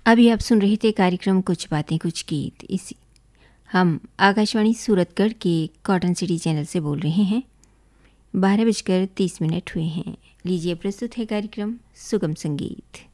अभी आप सुन रहे थे कार्यक्रम कुछ बातें कुछ गीत। इसी हम आकाशवाणी सूरतगढ़ के कॉटन सिटी चैनल से बोल रहे हैं। 12:30 हुए हैं। लीजिए प्रस्तुत है कार्यक्रम सुगम संगीत।